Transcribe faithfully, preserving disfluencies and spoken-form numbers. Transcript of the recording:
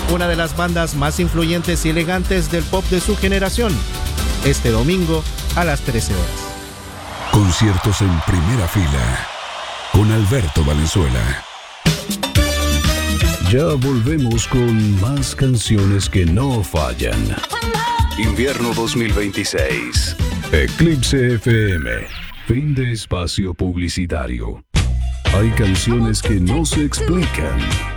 una de las bandas más influyentes y elegantes del pop de su generación, este domingo a las trece horas. Conciertos en primera fila con Alberto Valenzuela. Ya volvemos con más canciones que no fallan. Invierno dos mil veintiséis. Eclipse F M. Fin de espacio publicitario. Hay canciones que no se explican,